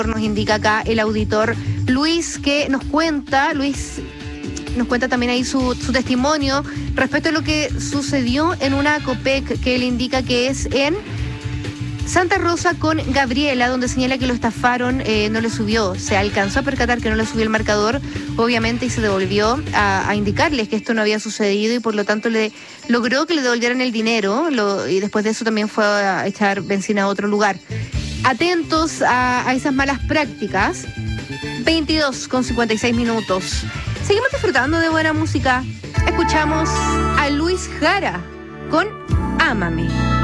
Nos indica acá el auditor Luis, que nos cuenta también ahí su testimonio respecto a lo que sucedió en una COPEC que él indica que es en Santa Rosa con Gabriela, donde señala que lo estafaron, no le subió, se alcanzó a percatar que no le subió el marcador, obviamente, y se devolvió a indicarles que esto no había sucedido y por lo tanto le logró que le devolvieran el dinero y después de eso también fue a echar benzina a otro lugar. Atentos a esas malas prácticas. 22:56. Seguimos disfrutando de buena música. Escuchamos a Luis Jara con Ámame.